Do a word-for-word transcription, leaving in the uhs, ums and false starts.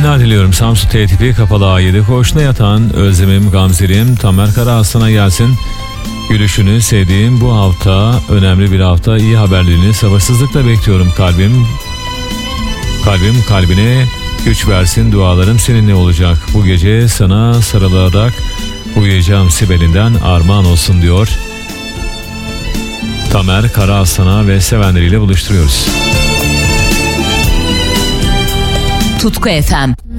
yayınlar diliyorum. Samsun T tipi kapalı A yedi koğuşuna yatan Özlem'im, Gamze'lim, Tamer Karaaslan'a gelsin. Gülüşünü sevdiğim bu hafta, önemli bir hafta, iyi haberlerini sabırsızlıkla bekliyorum. Kalbim, kalbim kalbine güç versin, dualarım seninle olacak. Bu gece sana sarılarak uyuyacağım, Sibel'inden armağan olsun diyor. Tamer Karaaslan'a ve sevenleriyle buluşturuyoruz. Tutku F M.